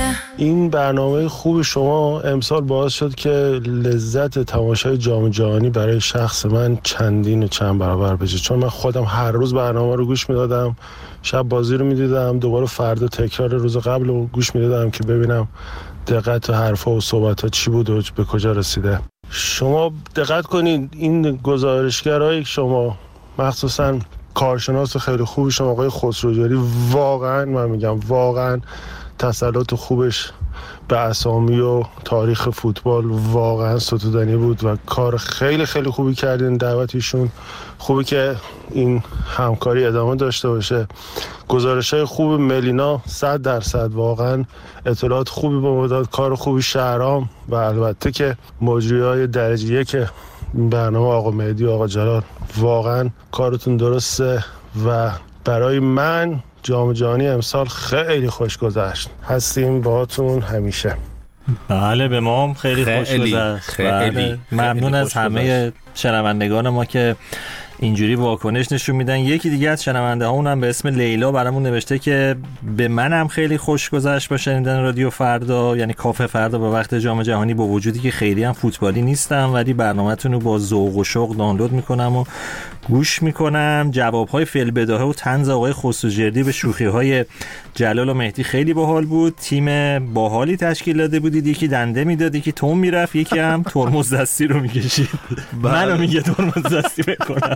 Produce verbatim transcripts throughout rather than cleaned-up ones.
این برنامه خوب شما امسال باعث شد که لذت تماشای جام جهانی برای شخص من چندین و چند برابر بشه، چون من خودم هر روز برنامه رو گوش میدادم، شب بازی رو میدیدم، دوباره فردا تکرار روز قبل رو گوش میدادم که ببینم دقت حرفا و صحبت ها چی بود و به کجا رسیده. شما دقت کنید این گزارشگرای شما، مخصوصا کارشناس خیلی خوبی شما آقای خسروجاری، واقعا من میگم واقعا تسلط خوبش به اسامی و تاریخ فوتبال واقعا ستودنی بود و کار خیلی خیلی خوبی کردین. دعوتیشون خوبه که این همکاری ادامه داشته باشه. گزارش‌های خوب ملینا صد درصد واقعا اطلاعات خوبی به ما داد، کار خوبی شهرام و البته که مجریای درجه یک برنامه آقا مهدی و آقا جلال، واقعا کارتون درسته و برای من جام جهانی امسال خیلی خوش گذشت. هستیم باهاتون همیشه. بله به ما هم خیلی, خیلی خوش گذشت. خیلی ممنون از همه شنوندگان ما که اینجوری واکنش نشون میدن. یکی دیگه از شنونده ها اونم به اسم لیلا برامون نوشته که به منم خیلی خوش گذشت با شنیدن رادیو فردا، یعنی کافه فردا به وقت جام جهانی، با وجودی که خیلی هم فوتبالی نیستم ولی برنامه‌تون رو با ذوق و شوق دانلود میکنم و گوش میکنم. جوابهای فعل بداهه و طنز آقای خسروجردی به شوخی‌های جلال و مهدی خیلی باحال بود. تیم باحالی تشکیل داده بودید، یکی دنده میداد، یکی توم میرفت، یکی هم ترمز دستی رو میکشید. منو میگه ترمز دستی میکنم.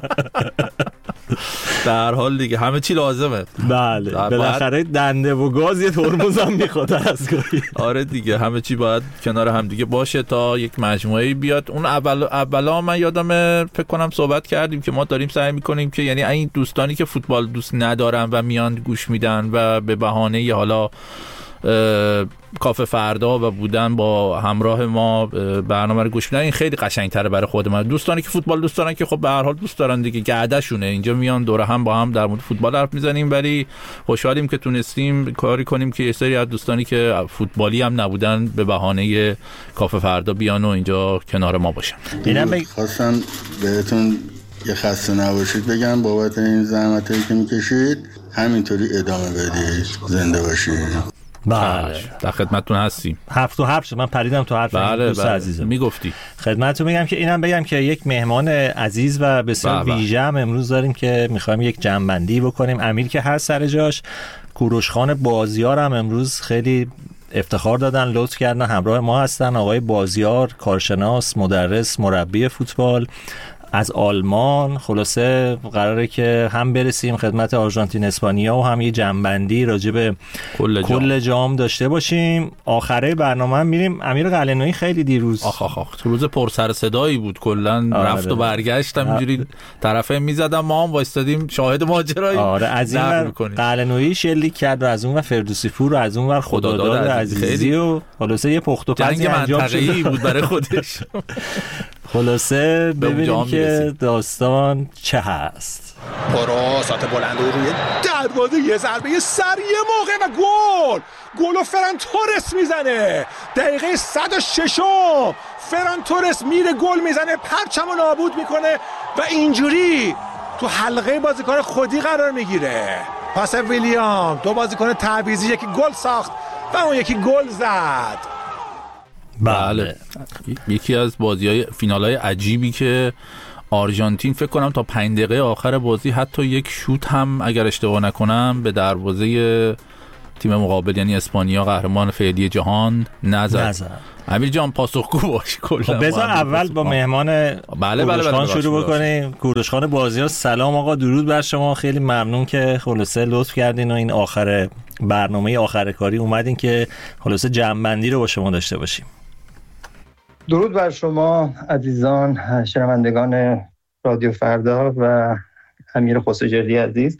در حال دیگه همه چی لازمه. بله بالاخره دنده و گاز یه ترمز هم میخواد از گاهی. آره دیگه همه چی باید کنار هم دیگه باشه تا یک مجموعه بیاد. اون اول اولا من یادم فکر کنم صحبت کردیم که ما داریم سعی میکنیم که یعنی این دوستانی که فوتبال دوست ندارن و میان گوش میدن و به بهانه حالا کافه فردا و بودن با همراه ما برنامه رو گوش میدن، این خیلی قشنگ‌تره برای خود ما. دوستانی که فوتبال دوست دارن که خب به هر حال دوست دارن دیگه، گردشونه اینجا میان دور هم با هم در مورد فوتبال حرف میزنیم، ولی خوشحالیم که تونستیم کاری کنیم که یه سری از دوستانی که فوتبالی هم نبودن به بهانه کافه فردا بیان و اینجا کنار ما باشن. اینم بگ... خواستم بهتون یه خسته نباشید بگم بابت این زحمتایی که میکشید، همینطوری ادامه بدید، زنده باشید. بله در خدمتتون هستیم. هفت و هفت من پریدم تو حرف بله دوست بله. عزیزم میگفتی خدمتتون میگم که اینم بگم که یک مهمان عزیز و بسیار ویژه هم امروز داریم که میخوایم یک جمع‌بندی بکنیم. امیر که هست سر جاش، کوروش خان بازیار هم امروز خیلی افتخار دادن، لطف کردن همراه ما هستن. آقای بازیار کارشناس، مدرس، مربی فوتبال از آلمان. خلاصه قراره که هم برسیم خدمت آرژانتین اسپانیا و هم یه جمع‌بندی راجع به کل, کل جام داشته باشیم. آخره برنامه هم میریم. امیر قلعه‌نویی خیلی دیروز آخ آخ آخ تو روز پر سر صدایی بود، کلا رفت و برگشت اینجوری طرفه میزدم، ما هم وایستادیم شاهد ماجرایی. آره از این قلعه‌نویی شلیک کرد و از اون و فردوسی پور و از اون ور خداداد عزیزی و خلاصه یه پخت و پز انجام شد بود برای خودش. خلاصه ببینیم که داستان چه هست. پروسات بلند و روی دروازه یه ضربه یه سر یه موقع و گل گل و فران تورس میزنه. دقیقه صد و شش فران تورس میره گل میزنه، پرچم رو نابود میکنه و اینجوری تو حلقه بازیکن خودی قرار میگیره. پاس ویلیام، دو بازیکن تعویضی، یکی گل ساخت و اون یکی گل زد. بله یکی از بازی‌های فینال‌های عجیبی که آرژانتین فکر کنم تا پنج دقیقه آخر بازی حتی یک شوت هم اگر اشتباه نکنم به دروازه تیم مقابل یعنی اسپانیا قهرمان فعلی جهان نزد. امیر جان پاسخگو باش کلا. بذار اول با مهمان بله بله بله شروع بکنیم. کوروش خان بازیار سلام آقا، درود بر شما. خیلی ممنون که خلاصه لطف کردین و این آخر برنامه آخر کاری اومدین که خلاصه جمع‌بندی رو با شما داشته باشیم. درود بر شما عزیزان شنوندگان رادیو فردا و امیر خسروجردی عزیز.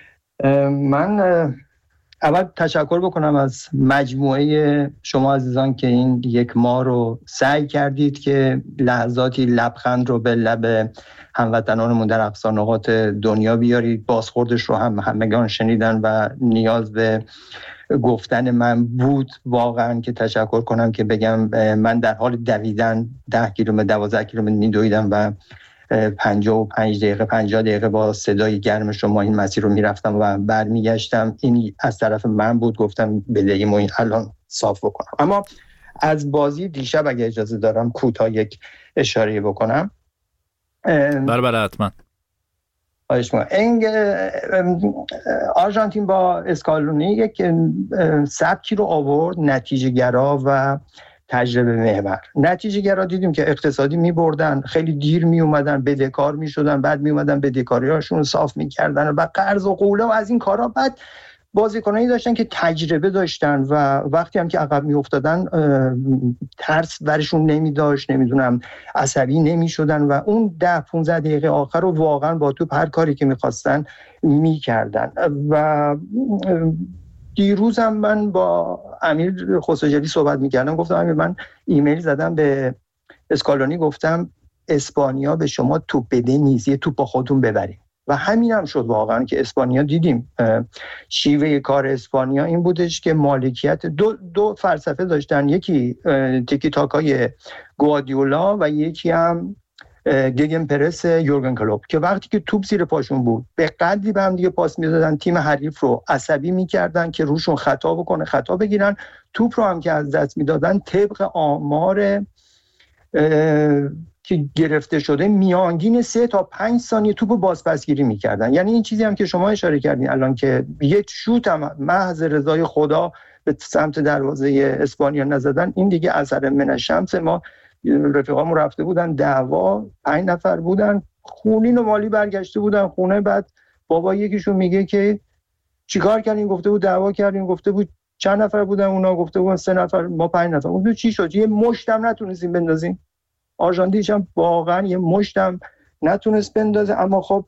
من اول تشکر بکنم از مجموعه شما عزیزان که این یک ماه رو سعی کردید که لحظاتی لبخند رو به لب هموطنانمون در اقصا نقاط دنیا بیارید. بازخوردش رو هم همگان شنیدن و نیاز به گفتن من بود واقعا که تشکر کنم که بگم من در حال دویدن ده کیلومتر دوازده کیلومتر میدویدم و پنجاه و پنج دقیقه پنجاه دقیقه با صدای گرم شما این مسیر رو میرفتم و برمیگشتم. این از طرف من بود، گفتم بدهیم و این الان صاف بکنم. اما از بازی دیشب اگه اجازه دارم کوتاه یک اشاره بکنم. بله بله حتما. این آرژانتین با اسکالونی یک سبکی رو آورد، نتیجه گرا و تجربه محور. نتیجه گرا دیدیم که اقتصادی می بردن، خیلی دیر می اومدن، بدهکار می شدن، بعد می اومدن بدهکاری هاشون رو صاف می کردن و قرض و قوله و از این کارا. بعد بازیکنایی داشتن که تجربه داشتن و وقتی هم که عقب می افتادن ترس برشون نمی داشت، نمیدونم عصبی نمی شدن و اون ده پونزده دقیقه آخر رو واقعا با توپ هر کاری که می خواستن می کردن. و دیروزم من با امیر خسروجلی صحبت می کردم، گفتم امیر من ایمیل زدم به اسکالونی، گفتم اسپانیا به شما توپ بده نیست، یه توپ با خودتون ببریم. و همین هم شد واقعا که اسپانیا دیدیم شیوه کار اسپانیا این بودش که مالکیت دو, دو فلسفه داشتن، یکی تیکی تاکای گواردیولا و یکی هم گگن پرس یورگن کلوپ که وقتی که توپ زیر پاشون بود به قدری به هم دیگه پاس میدادن، تیم حریف رو عصبی میکردن که روشون خطا بکنه، خطا بگیرن، توپ رو هم که از دست میدادن طبق آمار که گرفته شده میانگین سه تا پنج ثانیه توپو بازپسگیری میکردن. یعنی این چیزی هم که شما اشاره کردین الان که یک شوت هم محض رضای خدا به سمت دروازه اسپانیا نزدن، این دیگه اثر من الشمس. ما رفیقامون رفته بودن دعوا، پنج نفر بودن، خونین و مالی برگشته بودن خونه. بعد بابا یکیشون میگه که چیکار کردین؟ گفته بود دعوا کردیم. گفته بود چند نفر بودن اونا؟ گفته بود سه نفر، ما پنج نفر. گفته چی شد؟ یه مشتم نتونستیم بندازیم. آرژانتین هم واقعا یه مشتم نتونست بندازه. اما خب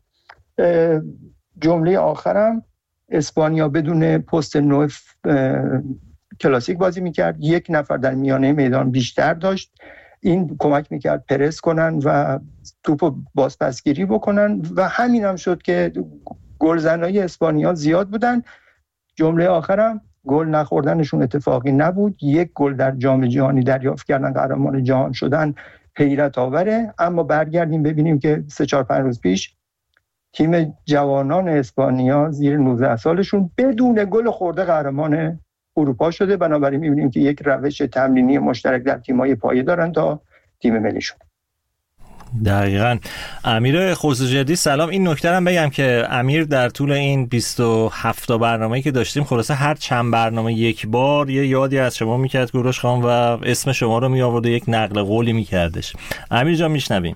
جمله آخرم، اسپانیا بدون پست نو کلاسیک بازی میکرد، یک نفر در میانه میدان بیشتر داشت، این کمک میکرد پرس کنن و توپو بازپسگیری بکنن و همین هم شد که گلزنای اسپانیا زیاد بودن. جمله آخرم، گل نخوردنشون اتفاقی نبود، یک گل در جام جهانی دریافت کردن، قهرمان جهان شدن، حیرت آوره. اما برگردیم ببینیم که سه چهار پنج روز پیش تیم جوانان اسپانیا زیر نوزده سالشون بدون گل خورده قهرمان اروپا شده. بنابراین می‌بینیم که یک روش تمرینی مشترک در تیم‌های پایه دارن تا تیم ملیشون. دقیقاً. امیر خسروجلی سلام. این نکته هم بگم که امیر در طول این بیست و هفت تا برنامه‌ای که داشتیم خلاصه هر چند برنامه یک بار یه یادی از شما میکرد کوروش خان و اسم شما رو می آورد و یک نقل قولی میکردش. امیر جان میشنویم.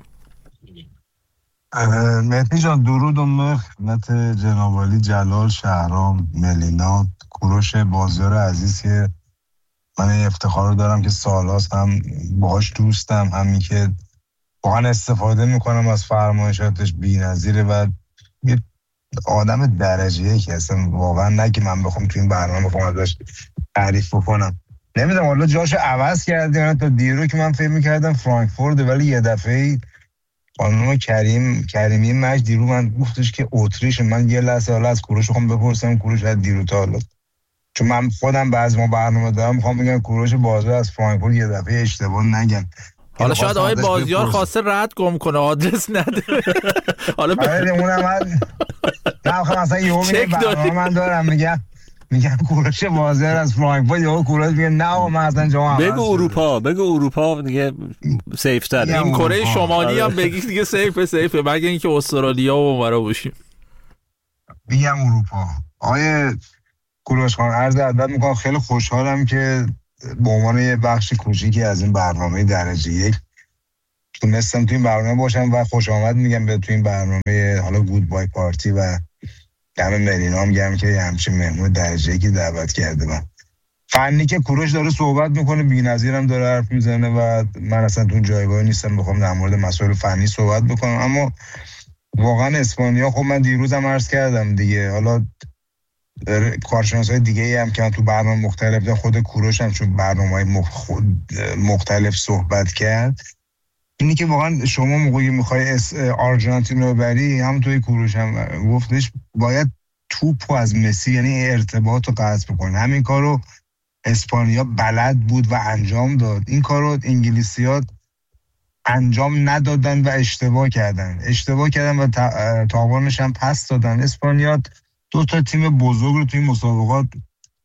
مهدی جان درود و مخ خدمت جناب عالی جلال، شهرام، ملینا، کوروش بازیار عزیز که من افتخار رو دارم که سال‌هاست هم باهاش دوستم، همین که واقعا استفاده میکنم از فرمایشاتش، بی‌نظیره و یه آدم درجه یک هستم واقعا. نه که من بخوام تو این برنامه بخوام ازش تعریف بکنم، نمیدونم حالا جاشو عوض کردیم. تا دیرو که من فکر میکردم فرانکفورت، ولی یه دفعه خانم کریم کریمی مج دیرو من گفتش که اتریش. من یه لحظه حالا از کوروش بخوام بپرسم کوروش از دیرو تا حالا، چون من خودم بعضی ما برنامه دارم میخوام بگم کوروش بازار از فرانکفورت یه دفعه اشتباه نگن. حالا شاید آقای بازیار خواسته رد گم کنه، آدرس نداره. حالا آره اونم من نه خب مثلا یهو میگه برنامه من دارم میگم میگم کوروش بازار از فرانکفورت، یهو کوروش میگه نه من اصلا جواب بگو اروپا، بگو اروپا دیگه سیف تر. این کره شمالی هم بگی دیگه سیف سیفه، مگه اینکه استرالیا و اونورا باشیم. میگم اروپا. آقای کوروش خان عرض ادب میکنم، خیلی خوشحالم که به عنوان یه بخش کوچیکی از این برنامه درجه یک تونستم تو این برنامه باشم و خوش آمد میگم به تو این برنامه حالا گود بای پارتی و دم مرینام گم که همچین مهمون درجه یکی دعوت کرده. من فنی که کوروش داره صحبت میکنه بی‌نظیرم داره حرف میزنه و من اصلا تو جایگاه نیستم بخوام در مورد مسائل فنی صحبت بکنم. اما واقعا اسپانیا، خب من دیروزم عرض کردم دیگه، حالا کارشناسای دیگه ای هم که تو برنامه مختلف دارن، خود کوروش هم چون برنامه‌های مختلف صحبت کرد، اینی که واقعا شما موقعی میخوای آرژانتین رو بری، هم توی کوروش هم گفتش باید توپو از مسی یعنی ارتباط رو قطع بکنه. همین کارو اسپانیا بلد بود و انجام داد. این کارو انگلیسی‌ها انجام ندادن و اشتباه کردن اشتباه کردن و تاوانش هم پس دادن. اسپانیا دو تا تیم بزرگ رو توی مسابقات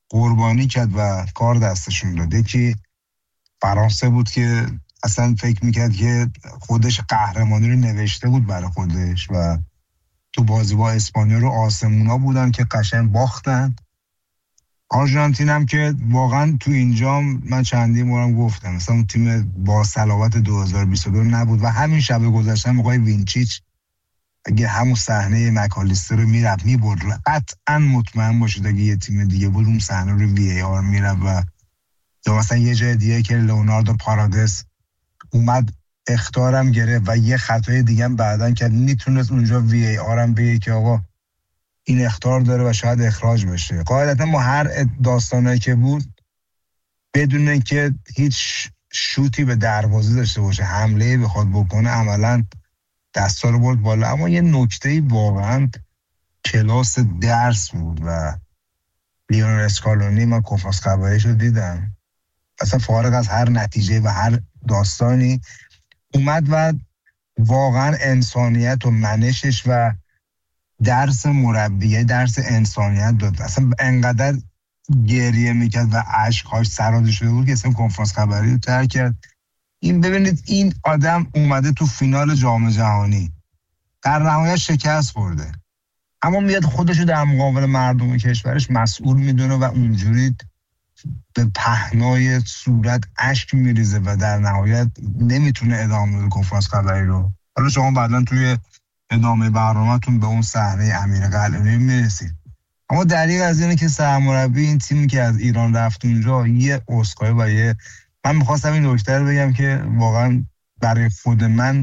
قربانی کرد و کار دستشون داد. یکی فرانسه بود که اصلا فکر میکرد که خودش قهرمانی رو نوشته بود برای خودش و تو بازی با اسپانیا رو آسمونا بودن که قشنگ باختن. آرژانتین هم که واقعا تو اینجا من چندین بارم گفتم مثلا اون تیم با صلابت دو هزار و بیست و دو نبود و همین شب گذشته موقع وینچیچ اگه همون صحنه مکالیستر رو میرفت میبرد قطعا مطمئن باشید اگه یه تیم دیگه بود اون صحنه رو وی ای آر میرفت و یا مثلا یه جای دیگه که لئوناردو پارادس اومد اخطارم گرفت و یه خطای دیگه هم بعدن که میتونست اونجا وی ای آر هم بگه که آقا این اخطار داره و شاید اخراج بشه. قاعدتا ما هر داستانایی که بود بدون اینکه هیچ شوتی به دروازه داشته باشه حمله بخواد بکنه عملا دستا رو برد بالا. اما یه نکته‌ای واقعا کلاس درس بود و لیونل اسکالونی من کنفرانس خبریش رو دیدم اصلا فارغ از هر نتیجه و هر داستانی اومد و واقعا انسانیت و منشش و درس مربیه درس انسانیت داد. اصلا انقدر گریه میکرد و عشقهاش سرازیر شده بود که اصلا کنفرانس خبری رو ترک کرد. این ببینید این آدم اومده تو فینال جام جهانی در نهایت شکست برده اما میاد خودشو در مقابل مردم کشورش مسئول میدونه و اونجوری به پهنای صورت اشک میریزه و در نهایت نمیتونه ادامه بده کنفرانس خبری رو. حالا شما بعداً توی ادامه برنامه‌تون به اون صحنه امیر قلعه‌نویی میرسید. اما دلیل از اینه که سرمربی این تیمی که از ایران رفت اونجا یه اسکای و یه من میخواستم این نکته رو بگم که واقعا برای خود من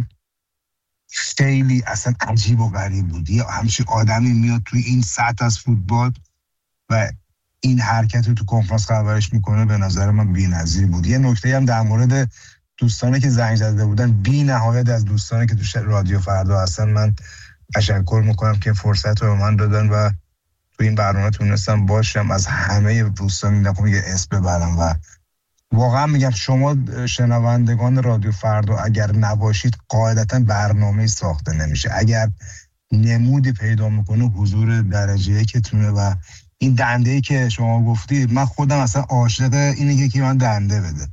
خیلی اصلا عجیب و غریب بود. یه همچین آدمی میاد توی این سطح از فوتبال و این حرکت رو تو کنفرانس خبرش میکنه به نظر من بی‌نظیر بود. یه نکته هم در مورد دوستانی که زنگ زده بودن بی نهایت از دوستانی که تو رادیو فردا هستن من تشکر میکنم که فرصت رو به من دادن و تو این برنامه تونستم باشم. از همه دوستان میدونم یه اسم ببرم و واقعا میگم شما شنوندگان رادیو فردا اگر نباشید قاعدتا برنامه ساخته نمیشه. اگر نمودی پیدا میکنه حضور درجه یکتونه و این دنده‌ای که شما گفتید من خودم اصلا عاشق اینه که من دنده بده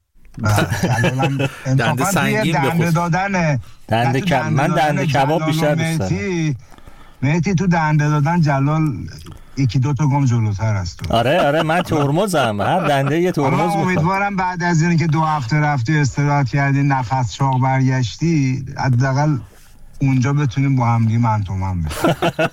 دنده سنگین دنده دادن دنده کب من دنده کباب بیشتر دوست دارم. مهدی تو دنده دادن جلال یکی دو تا گام جلوتر است. آره آره من ترمزم هر دنده یه ترمز میخوام. امیدوارم بعد از اینکه دو هفته رفتی استراحت کردی نفس چاق برگشتی حداقل اونجا بتونیم با هم دیگه من تو من بشیم.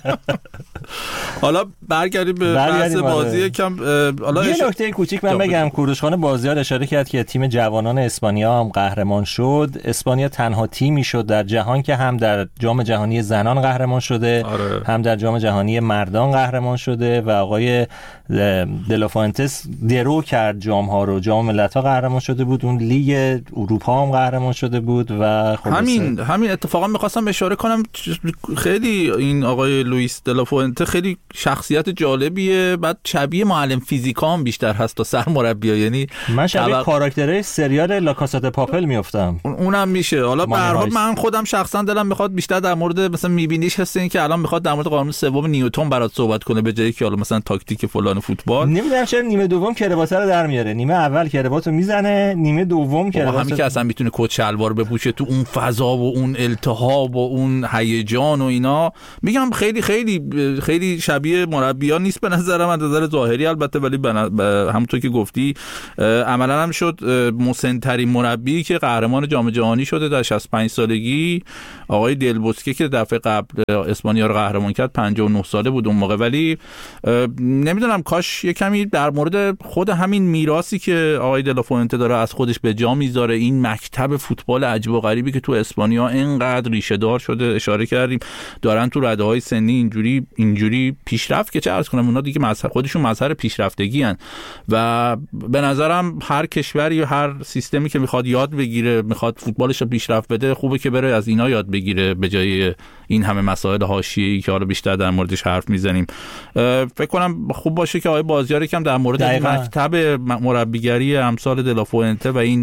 حالا برگردیم به بحث بازی یکم. حالا یه نکته کوچیک من بگم کوروشخان بازیار اشاره کرد که تیم جوانان اسپانیا هم قهرمان شد. اسپانیا تنها تیمی شد در جهان که هم در جام جهانی زنان قهرمان شده آره. هم در جام جهانی مردان قهرمان شده و آقای دلافوئنتس درو کرد جام ها رو. جام ملت‌ها قهرمان شده بود، اون لیگ اروپا هم قهرمان شده بود و خب همین همین اتفاقا می‌خواستم اشاره کنم خیلی این آقای لوئیس دلافوئنته خیلی شخصیت جالبیه، بعد شبیه معلم فیزیکا هم بیشتر هست تا سرمربی. یعنی من شبیه طبق... کاراکتره سریال لا کاسا د پاپل میافتم. اونم میشه. حالا به هر حال من خودم شخصا دلم میخواد بیشتر در مورد مثلا میبینیش هست این که الان میخواد در مورد قانون سوم نیوتن برات صحبت کنه به جایی که حالا مثلا تاکتیک فلان فوتبال. نمیدونم چرا نیمه دوم کروات رو در میاره، نیمه اول کرواتو میزنه، نیمه دوم کروات همین که اصلا میتونه کت شلوار بپوشه تو اون فضا و اون التهاب و اون هیجان و اینا. میگم خیلی خیلی خیلی شبیه مربیان نیست به نظر من، نظر ظاهری البته، ولی همونطور که گفتی عملا هم شد مسن‌ترین مربی که قهرمان جام جهانی شده در شصت و پنج سالگی. آقای دل بوسکه که دفعه قبل اسپانیا رو قهرمان کرد پنجاه و نه ساله بود اون موقع. ولی نمیدونم کاش یه کمی در مورد خود همین میراثی که آقای دلافوئنته داره از خودش به جا میذاره، این مکتب فوتبال عجیب و غریبی که تو اسپانیا اینقدر ریشه دار شده، اشاره کردیم دارن تو رده‌های سنی اینجوری اینجوری پیشرفت که چه عرض کنم اونا دیگه مظهر خودشون مظهر پیشرفتگی ان و به نظرم هر کشوری و هر سیستمی که میخواد یاد بگیره، میخواد فوتبالش رو پیشرفت بده، خوبه که بره از اینا یاد بگیره به جای این همه مسائل حاشیه‌ای که حالا بیشتر در موردش حرف میزنیم. فکر کنم خوب باشه که آقای بازیار یکم در مورد دقیقا. مکتب مربیگری امثال دلافوئنته و این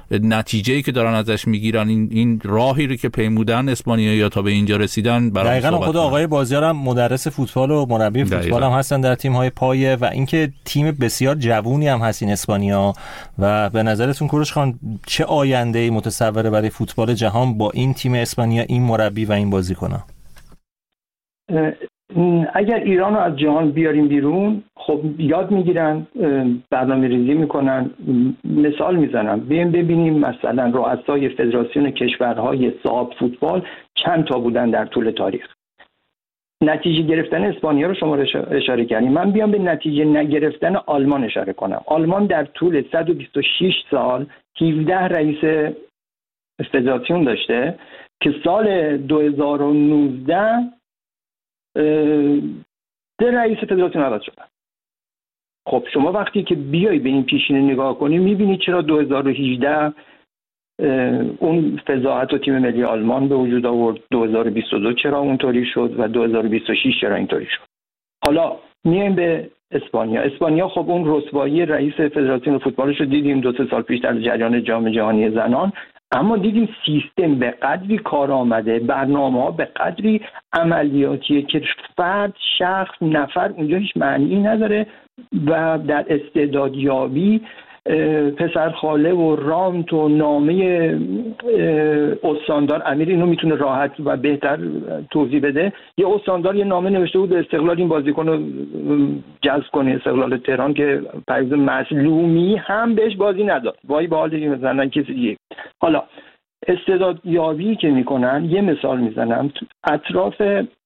نتیجه‌ای که دارن ازش میگیرن، این این راهی رو که پیمودن اسپانیایی‌ها تا به اینجا رسیدن. دقیقاً خود آقای بازیار هم مدرس فوتبال و مربی فوتبال هم هستن در تیم‌های پایه و اینکه تیم بسیار جوونی هم هست این اسپانیا. و به نظرتون کوروش خان چه آینده‌ای متصوره برای فوتبال جهان با این تیم اسپانیا، این مربی و این بازیکن‌ها؟ اگر ایران رو از جهان بیاریم بیرون، خب یاد میگیرن، برنامه ریزی میکنن. مثال میزنم، بیایم ببینیم مثلا رؤسای فدراسیون کشورهای صاحب فوتبال چند تا بودن در طول تاریخ. نتیجه گرفتن اسپانیا رو شما اشاره کردیم، من بیام به نتیجه نگرفتن آلمان اشاره کنم. آلمان در طول صد و بیست و شش سال هفده رئیس فدراسیون داشته که سال دو هزار و نوزده ده رئیس فدراسیون عوض شدن. خب شما وقتی که بیای به این پیشینه نگاه کنی میبینی چرا دو هزار و هجده اون فضاحت و تیم ملی آلمان به وجود آورد، دو هزار و بیست و دو چرا اونطوری شد و دو هزار و بیست و شش چرا اینطوری شد. حالا میایم به اسپانیا. اسپانیا خب اون رسوایی رئیس فدراسیون فوتبالش رو دیدیم دو سه سال پیش در جریان جام جهانی زنان، اما دیدیم سیستم به قدری کار آمده، برنامه‌ها به قدری عملیاتیه که فرد، شخص، نفر اونجا هیچ معنی نداره و در استعدادیابی پسرخاله و رانت و نامه استاندار امیر اینو میتونه راحت و بهتر توضیح بده. یه استاندار یه نامه نوشته بود به استقلال این بازیکن رو جذب کنه، استقلال تهران، که پرویز مظلومی هم بهش بازی نداد، وای به حال مثلا کسی دیگه. حالا استعدادیابی که میکنن، یه مثال میزنم، اطراف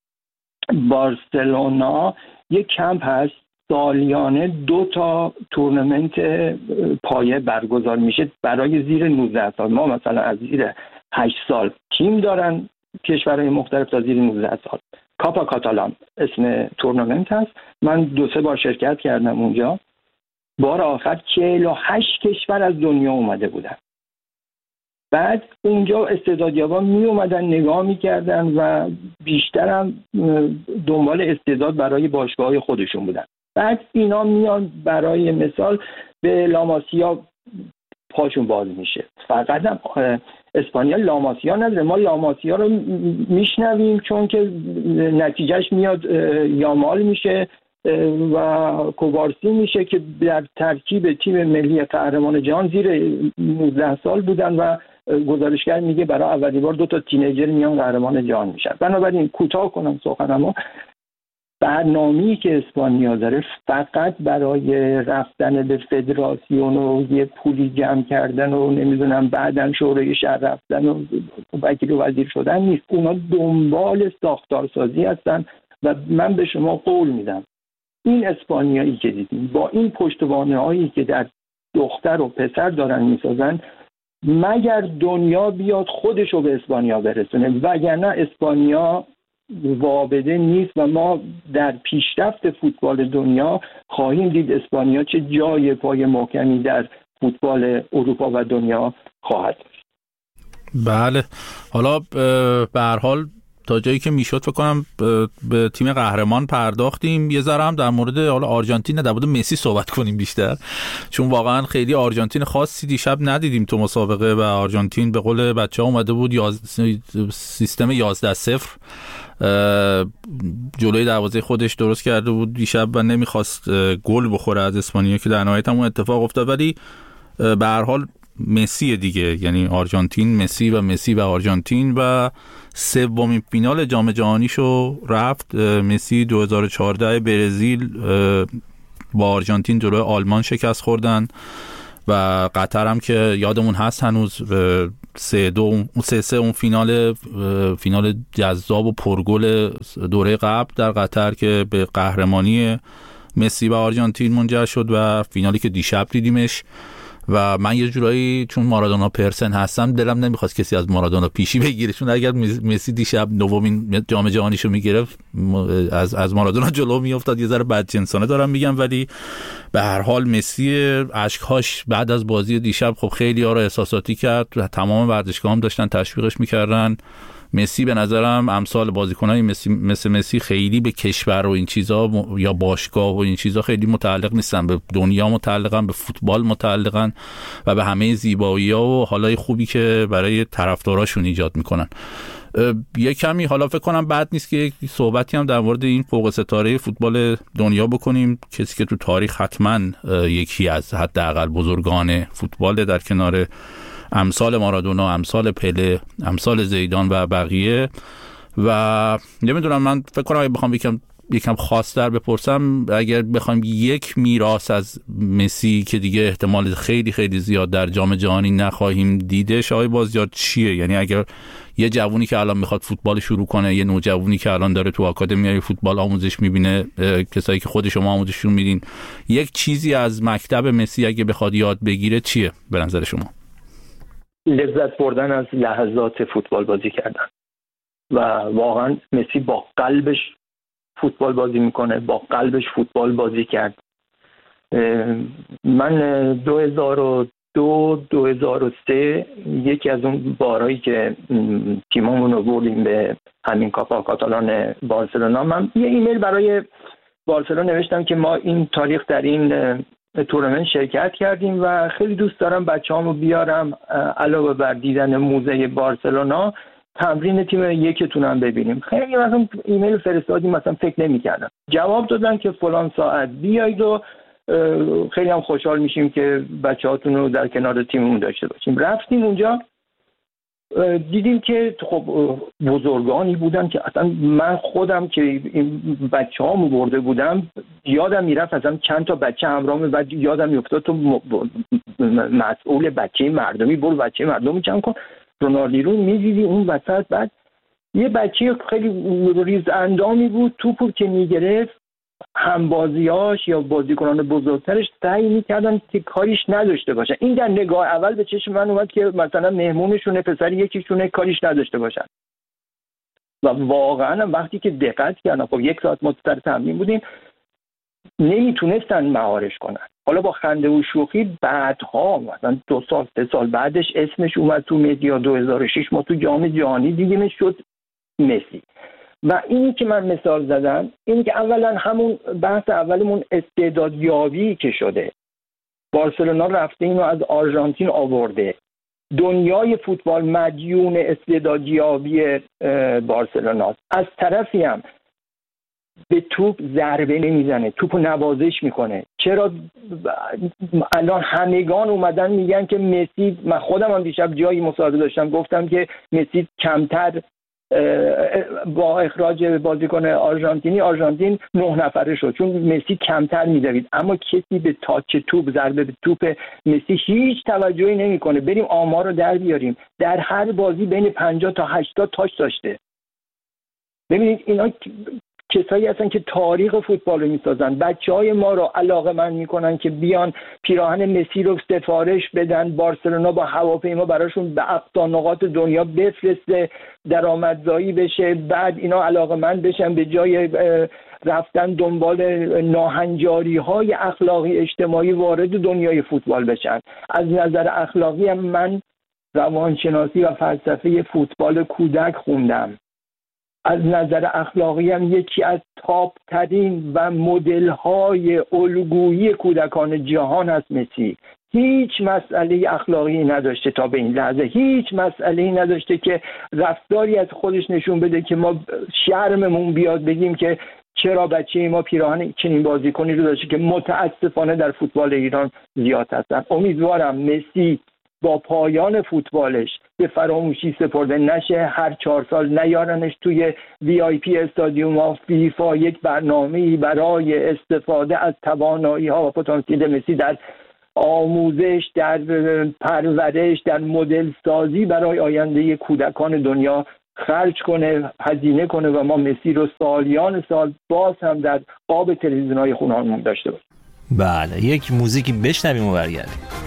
بارسلونا یه کمپ هست، سالیانه دو تا تورنمنت پایه برگزار میشه برای زیر نوزده سال. ما مثلا از زیر هشت سال تیم دارن کشورهای مختلف تا زیر نوزده سال. کاپا کاتالان اسم تورنمنت هست. من دو سه بار شرکت کردم اونجا. بار آخر چهل و هشت کشور از دنیا اومده بودن. بعد اونجا استعدادیابا می اومدن نگاه میکردن و بیشتر هم دنبال استعداد برای باشگاه‌های خودشون بودن. بعد اینا میان برای مثال به لاماسیا پاشون باز میشه. فقط هم اسپانیا لاماسیا نداره، ما لاماسیا رو میشنویم چون که نتیجهش میاد یامال میشه و کوبارسی میشه که در ترکیب تیم ملی قهرمان جهان زیر نوزده سال بودن و گزارشگر میگه برای اولین بار دو تا تینیجر میان قهرمان جهان میشن. بنابراین کوتاه کنم سخنمو، برنامه‌ای که اسپانیا داره فقط برای رفتن به فدراسیون و یه پولی جمع کردن و نمیدونم بعدن شورای شهر رفتن و وکیل وزیر شدن نیست. اونا دنبال ساختارسازی هستن و من به شما قول میدم این اسپانیایی که دیدیم با این پشتوانه‌هایی که در دختر و پسر دارن میسازن، مگر دنیا بیاد خودشو به اسپانیا برسونه، وگرنه اسپانیا وابده نیست و ما در پیشرفت فوتبال دنیا خواهیم دید اسپانیا چه جای پای محکمی در فوتبال اروپا و دنیا خواهد داشت. بله، حالا به هر حال تا جایی که میشد فکر کنم به تیم قهرمان پرداختیم. یه ذره هم در مورد حالا آرژانتین، در مورد مسی صحبت کنیم بیشتر، چون واقعا خیلی آرژانتین خاصی دیشب ندیدیم تو مسابقه و آرژانتین به قول بچه‌ها اومده بود یاز... سیستم یازده صفر جلوی دروازه خودش درست کرده بود دیشب و نمیخواست گل بخوره از اسپانیا که در نهایت هم اون اتفاق افتاد. ولی به هر حال مسی دیگه، یعنی آرژانتین مسی و مسی و آرژانتین و سومین فینال جام جهانیشو رفت. مسی دو هزار و چهارده برزیل با آرژانتین جلوی آلمان شکست خوردن و قطر هم که یادمون هست هنوز سه دو سه سه اون فینال فینال جذاب و پرگل دوره قبل در قطر که به قهرمانی مسی و آرژانتین منجر شد و فینالی که دیشب دیدیمش. و من یه جورایی چون مارادونا پرسن هستم دلم نمیخواست کسی از مارادونا پیشی بگیره، چون اگر مسی دیشب نومین جام جهانیشو میگرفت از از مارادونا جلو میافتاد. یه ذره بدجنسانه دارم میگم، ولی به هر حال مسی اشک‌هاش بعد از بازی دیشب خب خیلی ها رو احساساتی کرد. تمام ورزشگاه هم داشتن تشویقش میکردن مسی به نظرم امثال بازیکنای مسی مثل مسی خیلی به کشور و این چیزا یا باشگاه و این چیزا خیلی متعلق نیستن، به دنیا متعلقن، به فوتبال متعلقن و به همه زیبایی‌ها و حالای خوبی که برای طرفداراشون ایجاد میکنن. یه کمی حالا فکر کنم بد نیست که یک صحبتی هم در مورد این فوق ستاره فوتبال دنیا بکنیم، کسی که تو تاریخ حتما یکی از حداقل بزرگان فوتبال در کنار امثال مارادونا، امثال پله، امثال زیدان و بقیه. و نمیدونم، من فکر کنم اگه بخوام یکم یکم خاص‌تر بپرسم، اگر بخوایم یک میراث از مسی که دیگه احتمال خیلی خیلی زیاد در جام جهانی نخواهیم دیدش، آقای بازیار چیه؟ یعنی اگر یه جوونی که الان میخواد فوتبال شروع کنه، یه نوجوانی که الان داره تو آکادمیای فوتبال آموزش میبینه، کسایی که خود شما آموزششون میدین، یک چیزی از مکتب مسی اگه بخواد یاد بگیره چیه به نظر شما؟ لذت بردن از لحظات فوتبال بازی کردن. و واقعا مسی با قلبش فوتبال بازی میکنه، با قلبش فوتبال بازی کرد. من دو هزار و دو دو هزار و سه یکی از اون بارایی که تیممون رو بردیم به همین کاپا کاتالان بارسلونا، من یه ایمیل برای بارسلونا نوشتم که ما این تاریخ در این تورنمنت شرکت کردیم و خیلی دوست دارم بچه‌هامو بیارم علاوه بر دیدن موزه بارسلونا تمرین تیم یکتونم ببینیم. خیلی مثلا ایمیل فرستادیم، مثلا فکر نمی‌کردم. جواب دادن که فلان ساعت بیایید و خیلی هم خوشحال میشیم که بچه‌هاتون رو در کنار تیممون داشته باشیم. رفتیم اونجا، دیدیم که خب بزرگانی بودن که اصلا من خودم که این بچه‌هامو برده بودم یادم میرفت اصلا چند تا بچه همراهمه، بعد یادم میافتاد تو مسئول بچه مردمی، برو بچه مردمی چند کن. رونالدینو می‌دیدی اون وسط، بعد یه بچه خیلی ریز اندامی بود، توپو که میگرفت همبازیاش یا بازیکنان بزرگترش سعی میکردن که کاریش نداشته باشن. این در نگاه اول به چشم من اومد که مثلا مهمونشونه پسر یکیشونه کاریش نداشته باشن و واقعا وقتی که دقت کردم، خب یک ساعت ما سر تمرین بودیم، نمیتونستن مهارش کنن. حالا با خنده و شوخی بعدها مثلا دو سال سه سال بعدش اسمش اومد تو مدیا، دو هزار و شش ما تو جام جهانی دیدیمش شد مسی. و اینی که من مثال زدم اینی که اولا همون بحث اولمون استعدادیابی که شده، بارسلونا رفته اینو از آرژانتین آورده، دنیای فوتبال مدیون استعدادیابی بارسلوناست. از طرفی هم به توپ ضربه نمیزنه، توپو نوازش میکنه. چرا الان همگان اومدن میگن که مسی، من خودم هم دیشب جایی مصاحبه داشتم گفتم که مسی کمتر با اخراج بازیکن آرژانتینی آرژانتین نه نفره شد چون مسی کمتر میدوید، اما کسی به تاچ توپ، ضربه به توپ مسی هیچ توجهی نمیکنه. بریم آمار رو در بیاریم، در هر بازی بین پنجاه تا هشتاد تاچ داشته. ببینید اینا کسایی هستن که تاریخ فوتبال رو میسازن. بچهای ما رو علاقه‌مند میکنن که بیان پیراهن مسی رو سفارش بدن، بارسلونا با هواپیما براشون به اقصا نقاط دنیا بفرسته، درآمدزایی بشه، بعد اینا علاقه‌مند بشن به جای رفتن دنبال ناهنجاری‌های اخلاقی اجتماعی وارد دنیای فوتبال بشن. از نظر اخلاقی هم من روانشناسی و فلسفه فوتبال کودک خوندم. از نظر اخلاقی هم یکی از تاپ ترین و مدل های الگویی کودکان جهان هست مسی. هیچ مسئله اخلاقی نداشته تا به این لحظه، هیچ مسئله نداشته که رفتاری از خودش نشون بده که ما شرممون بیاد بگیم که چرا بچه ما پیراهن چنین بازیکنی رو داشته که متاسفانه در فوتبال ایران زیاد هستن. امیدوارم مسی با پایان فوتبالش به فراموشی سپرده نشه، هر چهار سال نیارنش توی وی آی پی استادیوم ها فیفا یک برنامه‌ای برای استفاده از توانایی ها و پتانسیل مسی در آموزش، در پرورش، در مدل سازی برای آینده کودکان دنیا خرج کنه، هزینه کنه و ما مسی رو سالیان سال باز هم در قاب تلویزیون‌های خونه‌مون داشته باشیم. بله، یک موزیکی بشنویم و برگردیم.